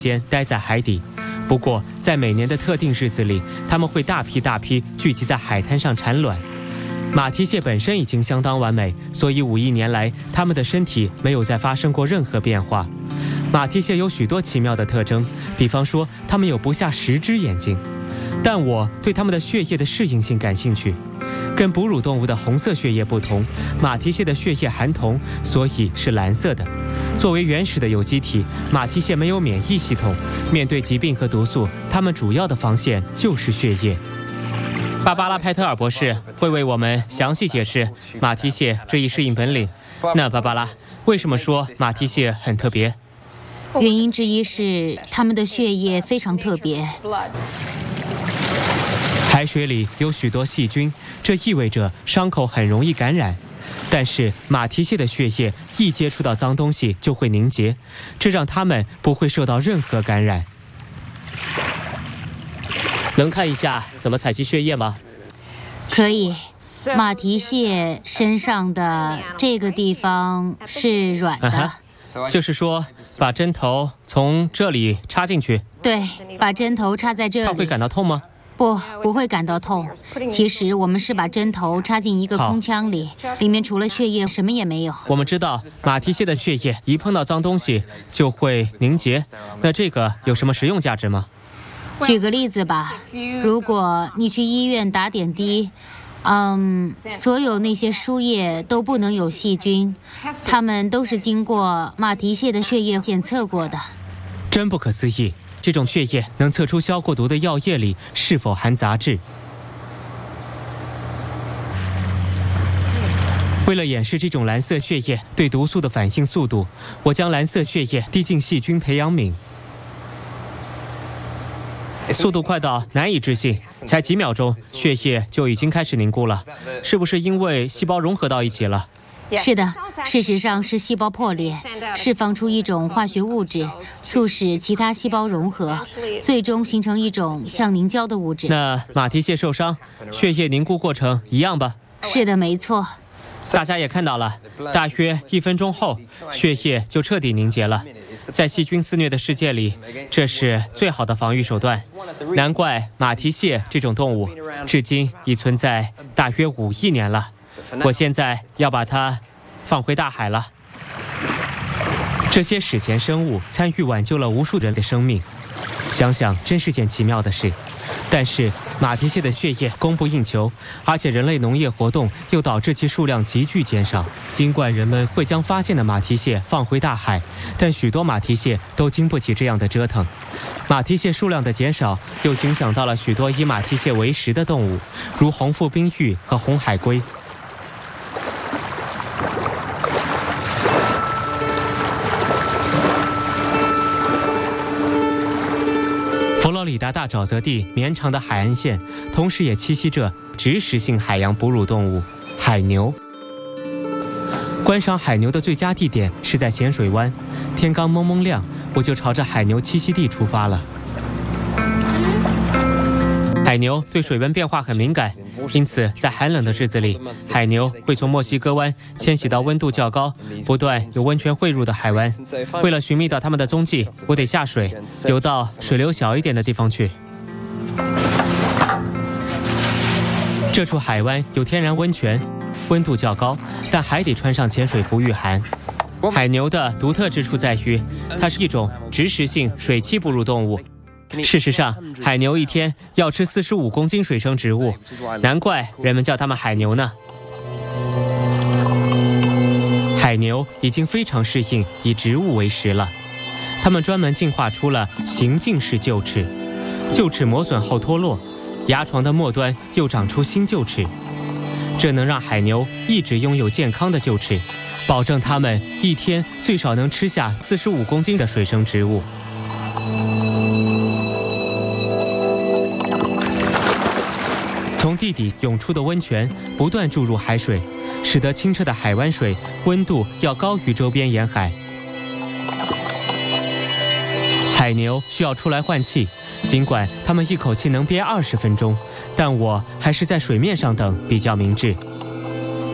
间待在海底。不过，在每年的特定日子里，它们会大批聚集在海滩上产卵。马蹄蟹本身已经相当完美，所以5亿年来，它们的身体没有再发生过任何变化。马蹄蟹有许多奇妙的特征，比方说，它们有不下10只眼睛。但我对它们的血液的适应性感兴趣。跟哺乳动物的红色血液不同，马蹄蟹的血液含铜，所以是蓝色的。作为原始的有机体，马蹄蟹没有免疫系统，面对疾病和毒素，它们主要的防线就是血液。芭芭拉·派特尔博士会为我们详细解释马蹄蟹这一适应本领。那芭芭拉，为什么说马蹄蟹很特别？ 原因之一是它们的血液非常特别。 海水里有许多细菌，这意味着伤口很容易感染。但是马蹄蟹的血液一接触到脏东西就会凝结，这让它们不会受到任何感染。能看一下怎么采集血液吗？ 可以。马蹄蟹身上的这个地方是软的。 就是说，把针头从这里插进去。 对，把针头插在这里。 它会感到痛吗？ 不会感到痛。其实我们是把针头插进一个空腔里，里面除了血液什么也没有。 我们知道马蹄蟹的血液一碰到脏东西就会凝结，那这个有什么实用价值吗？ 举个例子吧，如果你去医院打点滴，所有那些输液都不能有细菌，它们都是经过马蹄蟹的血液检测过的。 真不可思议，这种血液能测出消过毒的药液里是否含杂质。为了演示这种蓝色血液对毒素的反应速度，我将蓝色血液滴进细菌培养皿，速度快到难以置信，才几秒钟，血液就已经开始凝固了。是不是因为细胞融合到一起了？ 是的，事实上是细胞破裂，释放出一种化学物质，促使其他细胞融合，最终形成一种像凝胶的物质。 那马蹄蟹受伤，血液凝固过程一样吧？ 是的，没错。 大家也看到了，大约1分钟后，血液就彻底凝结了。在细菌肆虐的世界里，这是最好的防御手段。难怪马蹄蟹这种动物至今已存在大约5亿年了。我现在要把它放回大海了。这些史前生物参与挽救了无数人的生命，想想真是件奇妙的事。但是马蹄蟹的血液供不应求，而且人类农业活动又导致其数量急剧减少。尽管人们会将发现的马蹄蟹放回大海，但许多马蹄蟹都经不起这样的折腾。马蹄蟹数量的减少又影响到了许多以马蹄蟹为食的动物，如红腹冰玉和红海龟。佛罗里达大沼泽地绵长的海岸线，同时也栖息着植食性海洋哺乳动物海牛。观赏海牛的最佳地点是在咸水湾，天刚蒙蒙亮，我就朝着海牛栖息地出发了。海牛对水温变化很敏感，因此在寒冷的日子里，海牛会从墨西哥湾迁徙到温度较高、不断有温泉汇入的海湾。为了寻觅到它们的踪迹，我得下水，游到水流小一点的地方去。这处海湾有天然温泉，温度较高，但还得穿上潜水服御寒。海牛的独特之处在于，它是一种植食性水栖哺乳动物。事实上，海牛一天要吃45公斤水生植物，难怪人们叫它们海牛呢。海牛已经非常适应以植物为食了，它们专门进化出了行进式臼齿，臼齿磨损后脱落，牙床的末端又长出新臼齿，这能让海牛一直拥有健康的臼齿，保证它们一天最少能吃下45公斤的水生植物。从地底涌出的温泉不断注入海水，使得清澈的海湾水温度要高于周边沿海。海牛需要出来换气，尽管它们一口气能憋20分钟，但我还是在水面上等比较明智。